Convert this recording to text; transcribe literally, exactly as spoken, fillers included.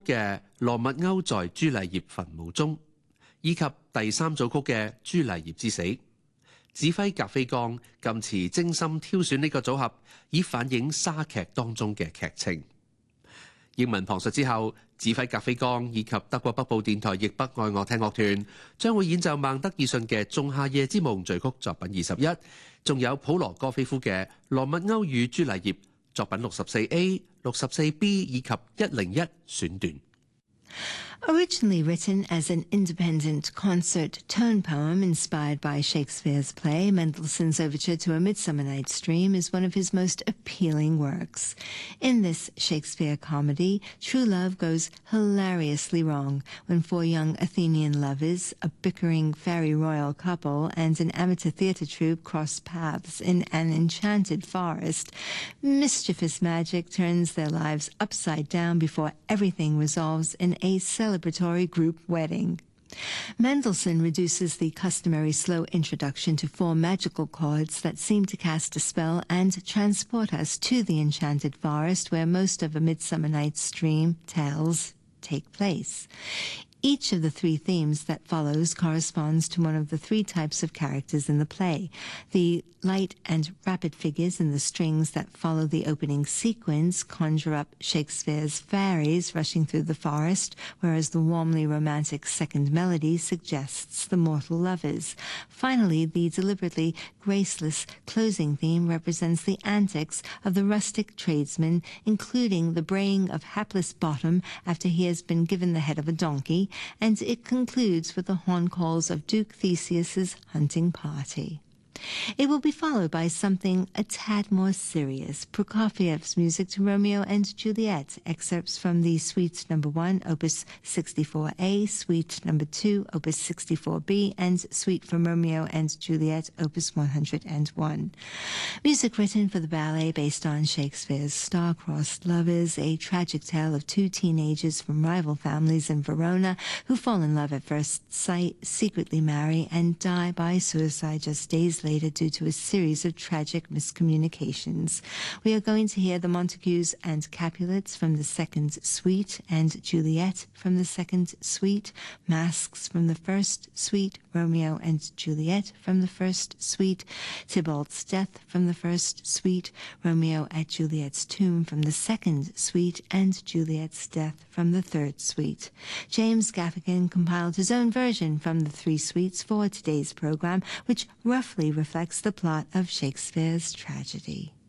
嘅羅密歐在朱麗葉墳墓中，以及第三組曲嘅朱麗葉之死。指揮格菲剛今次精心挑選呢個組合，以反映莎劇當中嘅劇情。英文旁述之後，指揮格菲剛以及德國北部電台譯北愛樂廳樂團將會演奏孟德爾遜嘅《仲夏夜之夢》序曲作品二十一，仲有普羅戈菲夫嘅《羅密歐與朱麗葉》作品六十四 A、六十四 B 以及一零一選段。 Originally written as an independent concert tone poem inspired by Shakespeare's play, Mendelssohn's Overture to A Midsummer Night's Dream is one of his most appealing works. In this Shakespeare comedy, true love goes hilariously wrong when four young Athenian lovers, a bickering fairy royal couple, and an amateur theatre troupe cross paths in an enchanted forest. Mischievous magic turns their lives upside down before everything resolves in a celebratory group wedding. Mendelssohn reduces the customary slow introduction to four magical chords that seem to cast a spell and transport us to the enchanted forest where most of A Midsummer Night's Dream tales take place. Each of the three themes that follows corresponds to one of the three types of characters in the play. The light and rapid figures in the strings that follow the opening sequence conjure up Shakespeare's fairies rushing through the forest, whereas the warmly romantic second melody suggests the mortal lovers. Finally, the deliberately graceless closing theme represents the antics of the rustic tradesman, including the braying of hapless Bottom after he has been given the head of a donkey, and it concludes with the horn calls of Duke Theseus's hunting party. It will be followed by something a tad more serious, Prokofiev's music to Romeo and Juliet, excerpts from the Suite number one, Opus sixty-four A, Suite number two, Opus sixty-four B, and Suite from Romeo and Juliet, Opus one hundred one. Music written for the ballet based on Shakespeare's Star-Crossed Lovers, a tragic tale of two teenagers from rival families in Verona who fall in love at first sight, secretly marry, and die by suicide just days later due to a series of tragic miscommunications. We are going to hear the Montagues and Capulets from the second suite and Juliet from the second suite, Masks from the first suite, Romeo and Juliet from the first suite, Tybalt's Death from the first suite, Romeo at Juliet's Tomb from the second suite, and Juliet's Death from the third suite. James Gaffigan compiled his own version from the three suites for today's program, which roughly reflects the plot of Shakespeare's tragedy.